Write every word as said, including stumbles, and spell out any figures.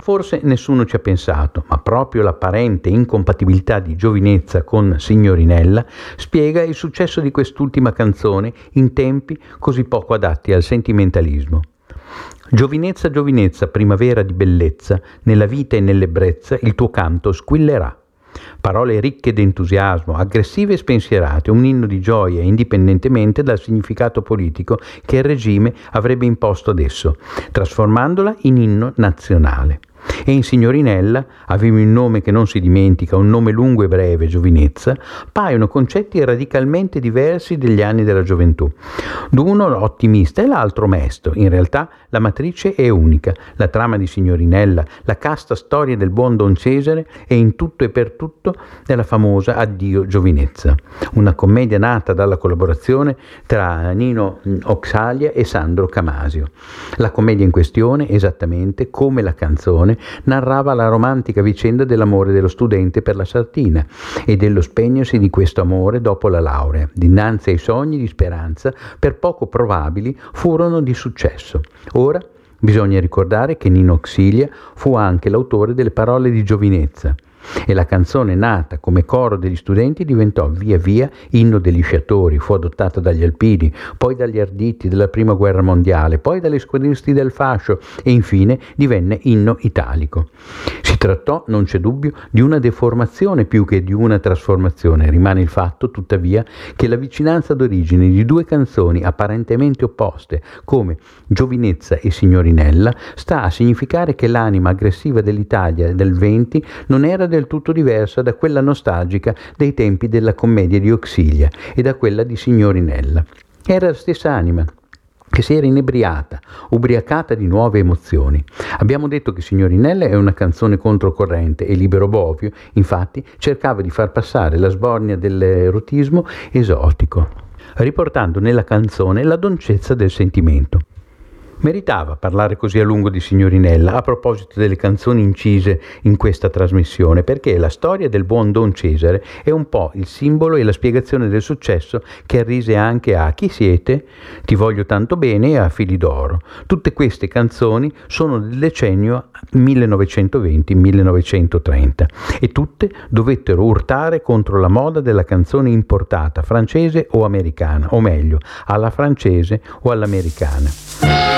Forse nessuno ci ha pensato, ma proprio l'apparente incompatibilità di Giovinezza con Signorinella spiega il successo di quest'ultima canzone in tempi così poco adatti al sentimentalismo. Giovinezza, giovinezza, primavera di bellezza, nella vita e nell'ebbrezza il tuo canto squillerà. Parole ricche d'entusiasmo, aggressive e spensierate, un inno di gioia indipendentemente dal significato politico che il regime avrebbe imposto ad esso, trasformandola in inno nazionale. E in Signorinella, avevi un nome che non si dimentica, un nome lungo e breve, Giovinezza, paiono concetti radicalmente diversi degli anni della gioventù. L'uno ottimista e l'altro mesto. In realtà la matrice è unica, la trama di Signorinella, la casta storia del buon Don Cesare e in tutto e per tutto della famosa Addio Giovinezza, una commedia nata dalla collaborazione tra Nino Oxalia e Sandro Camasio. La commedia in questione, esattamente come la canzone, narrava la romantica vicenda dell'amore dello studente per la sartina e dello spegnersi di questo amore dopo la laurea. Dinanzi ai sogni di speranza, per poco probabili, furono di successo. Ora bisogna ricordare che Nino Oxalia fu anche l'autore delle parole di Giovinezza, e la canzone nata come coro degli studenti diventò via via inno degli sciatori, fu adottata dagli alpini, poi dagli arditi della prima guerra mondiale, poi dagli squadristi del fascio e infine divenne inno italico. Si trattò, non c'è dubbio, di una deformazione più che di una trasformazione. Rimane il fatto, tuttavia, che la vicinanza d'origine di due canzoni apparentemente opposte, come Giovinezza e Signorinella, sta a significare che l'anima aggressiva dell'Italia del venti non era del tutto diversa da quella nostalgica dei tempi della commedia di Oxalia e da quella di Signorinella. Era la stessa anima che si era inebriata, ubriacata di nuove emozioni. Abbiamo detto che Signorinella è una canzone controcorrente e Libero Bovio, infatti, cercava di far passare la sbornia dell'erotismo esotico, riportando nella canzone la dolcezza del sentimento. Meritava parlare così a lungo di Signorinella a proposito delle canzoni incise in questa trasmissione, perché la storia del buon Don Cesare è un po' il simbolo e la spiegazione del successo che arrise anche a Chi siete? Ti voglio tanto bene e a Fili d'oro. Tutte queste canzoni sono del decennio millenovecentoventi millenovecentotrenta e tutte dovettero urtare contro la moda della canzone importata, francese o americana, o meglio, alla francese o all'americana.